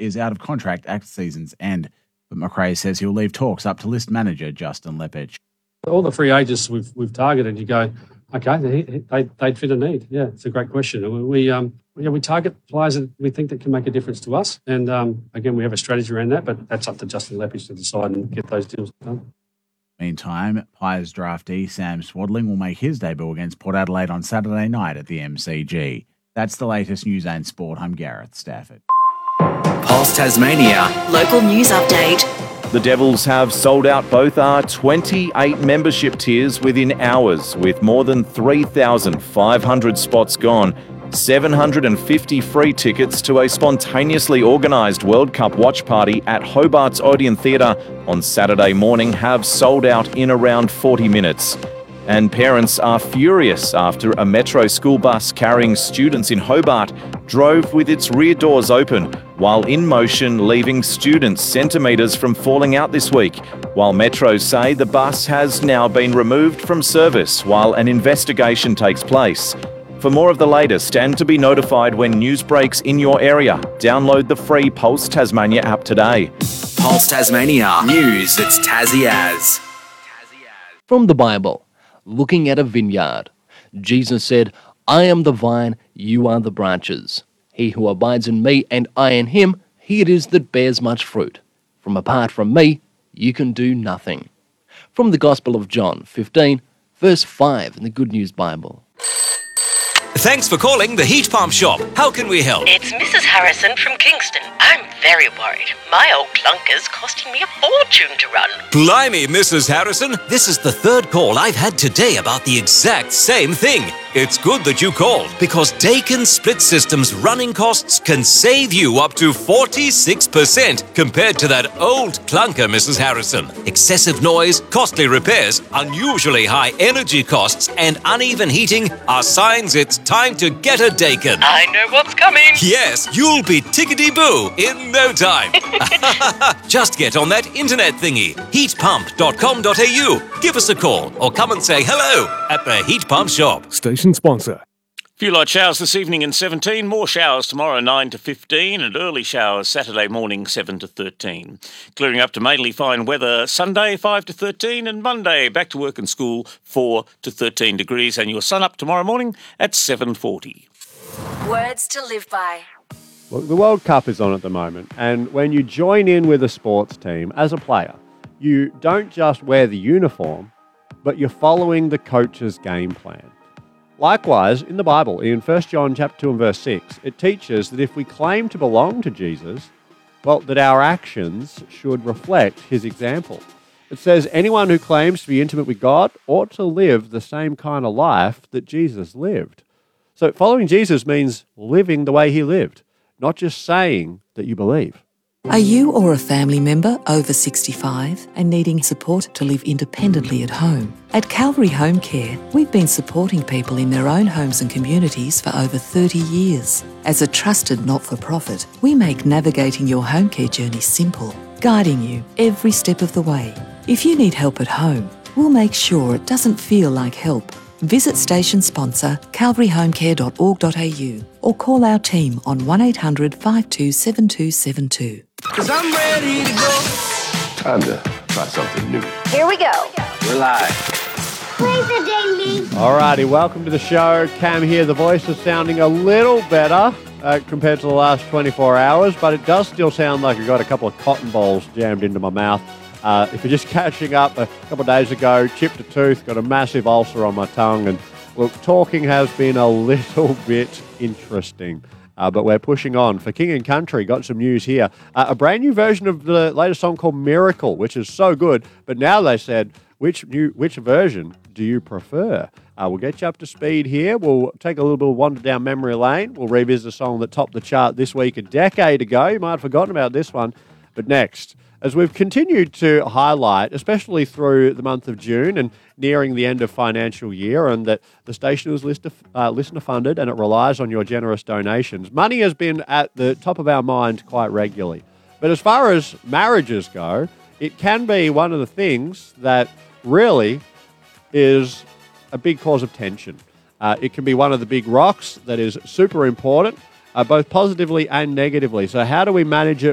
is out of contract at season's end. But McRae says he'll leave talks up to list manager Justin Lepich. All the free agents we've targeted, you go, okay, they'd fit a need. Yeah, it's a great question. We target players that we think that can make a difference to us. And again, we have a strategy around that, but that's up to Justin Lepich to decide and get those deals done. Meantime, Pies draftee Sam Swadling will make his debut against Port Adelaide on Saturday night at the MCG. That's the latest news and sport. I'm Gareth Stafford. Pulse Tasmania. Local news update. The Devils have sold out both our 28 membership tiers within hours, with more than 3,500 spots gone. 750 free tickets to a spontaneously organised World Cup watch party at Hobart's Odeon Theatre on Saturday morning have sold out in around 40 minutes. And parents are furious after a Metro school bus carrying students in Hobart drove with its rear doors open while in motion, leaving students centimetres from falling out this week, while Metro say the bus has now been removed from service while an investigation takes place. For more of the latest and to be notified when news breaks in your area, download the free Pulse Tasmania app today. Pulse Tasmania. News that's Tassie as. From the Bible, looking at a vineyard. Jesus said, I am the vine, you are the branches. He who abides in me and I in him, he it is that bears much fruit. Apart from me, you can do nothing. From the Gospel of John 15, verse 5 in the Good News Bible. Thanks for calling the Heat Pump Shop. How can we help? It's Mrs. Harrison from Kingston. I'm very worried. My old clunker's costing me a fortune to run. Blimey, Mrs. Harrison. This is the third call I've had today about the exact same thing. It's good that you called, because Dakin Split System's running costs can save you up to 46% compared to that old clunker, Mrs. Harrison. Excessive noise, costly repairs, unusually high energy costs, and uneven heating are signs it's time to get a Dakin. I know what's coming. Yes, you'll be tickety-boo in no time. Just get on that internet thingy, heatpump.com.au. Give us a call or come and say hello at the Heat Pump Shop. Station sponsor. Few light showers this evening in 17, more showers tomorrow 9 to 15, and early showers Saturday morning 7 to 13. Clearing up to mainly fine weather Sunday 5 to 13, and Monday back to work and school 4 to 13 degrees, and your sun up tomorrow morning at 7:40. Words to live by. Look, the World Cup is on at the moment, and when you join in with a sports team as a player, you don't just wear the uniform, but you're following the coach's game plan. Likewise, in the Bible, in 1 John chapter 2 and verse 6, it teaches that if we claim to belong to Jesus, well, that our actions should reflect his example. It says anyone who claims to be intimate with God ought to live the same kind of life that Jesus lived. So following Jesus means living the way he lived, not just saying that you believe. Are you or a family member over 65 and needing support to live independently at home? At Calvary Home Care, we've been supporting people in their own homes and communities for over 30 years. As a trusted not-for-profit, we make navigating your home care journey simple, guiding you every step of the way. If you need help at home, we'll make sure it doesn't feel like help. Visit station sponsor calvaryhomecare.org.au or call our team on 1800 527272. 'Cause I'm ready to go. Time to try something new. Here we go. We're live. Play the ding. Alrighty, welcome to the show. Cam here. The voice is sounding a little better compared to the last 24 hours, but it does still sound like I got a couple of cotton balls jammed into my mouth. If you're just catching up, a couple of days ago, chipped a tooth, got a massive ulcer on my tongue, and look, talking has been a little bit interesting. But we're pushing on. For King and Country, got some news here. A brand new version of the latest song called Miracle, which is so good. But now they said, which version do you prefer? We'll get you up to speed here. We'll take a little bit of wander down memory lane. We'll revisit a song that topped the chart this week a decade ago. You might have forgotten about this one. But next, as we've continued to highlight, especially through the month of June and nearing the end of financial year, and that the station is listener funded and it relies on your generous donations, money has been at the top of our mind quite regularly. But as far as marriages go, it can be one of the things that really is a big cause of tension. It can be one of the big rocks that is super important, both positively and negatively. So how do we manage it